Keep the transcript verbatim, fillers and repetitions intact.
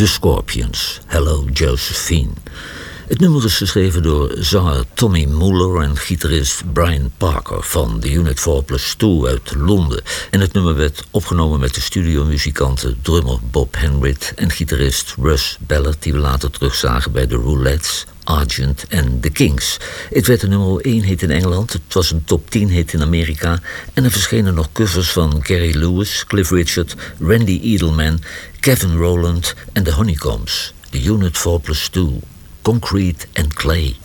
The Scorpions, Hello Josephine. Het nummer is geschreven door zanger Tommy Muller en gitarist Brian Parker van de Unit four plus two uit Londen. En het nummer werd opgenomen met de studiomuzikanten drummer Bob Henrit en gitarist Russ Ballard, die we later terugzagen bij de Roulettes, Argent en The Kings. Het werd een nummer één hit in Engeland, het was een top tien hit in Amerika en er verschenen nog covers van Gary Lewis, Cliff Richard, Randy Edelman, Kevin Rowland en de Honeycombs. De Unit four plus two, Concrete and Clay.